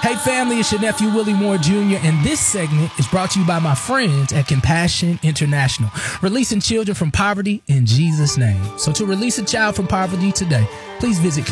Hey family, it's your nephew Willie Moore Jr. and this segment is brought to you by my friends at Compassion International, releasing children from poverty in Jesus' name. So to release a child from poverty today, please visit